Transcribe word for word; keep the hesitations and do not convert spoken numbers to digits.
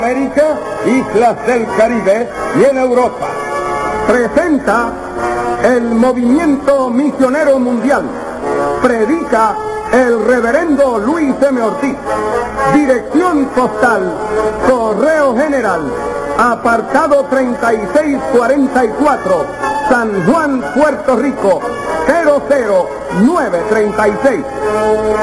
América, islas del Caribe y en Europa. Presenta el Movimiento Misionero Mundial. Predica el reverendo Luis M. Ortiz. Dirección postal, Correo General, apartado treinta y seis cuarenta y cuatro, San Juan, Puerto Rico, cero cero nueve treinta y seis.